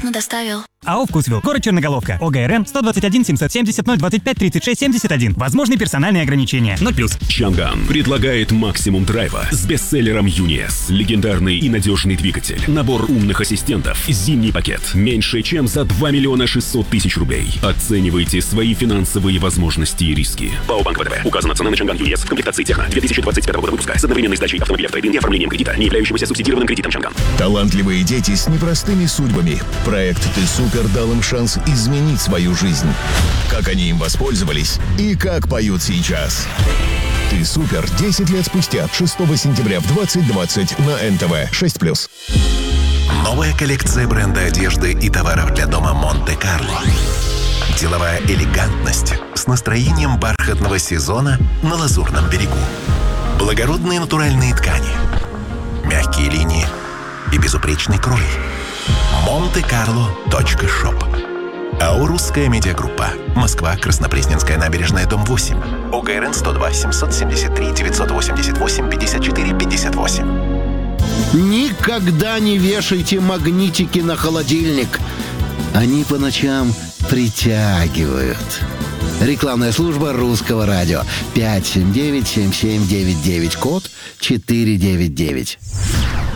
Приятно доставил. АО «Вкусвилл», город Черноголовка, ОГРН 121 770 025 36 71. Возможны персональные ограничения. 0+. Чанган предлагает максимум драйва с бестселлером UNIS. Легендарный и надежный двигатель. Набор умных ассистентов. Зимний пакет. Меньше чем за 2 миллиона 600 тысяч рублей. Оценивайте свои финансовые возможности и риски. ПАО «Банк ВТБ». Указана цена на Чанган UNIS в комплектации Техно 2025 года выпуска с одновременной сдачей автомобиля в трейд-ин и оформлением кредита, не являющегося субсидированным кредитом Чанган. Талантливые дети с непростыми судьбами. Проект «Ты супер» дал им шанс изменить свою жизнь. Как они им воспользовались и как поют сейчас. «Ты супер» 10 лет спустя, 6 сентября в 20:20 на НТВ 6+. Новая коллекция бренда одежды и товаров для дома «Монте-Карло». Деловая элегантность с настроением бархатного сезона на Лазурном берегу. Благородные натуральные ткани, мягкие линии и безупречный крой. Monte-Carlo.shop. АО «Русская медиагруппа». Москва, Краснопресненская набережная, дом 8. ОГРН 102 773 988 54 58. Никогда не вешайте магнитики на холодильник. Они по ночам притягивают. Рекламная служба Русского радио. 579-7799, код 499.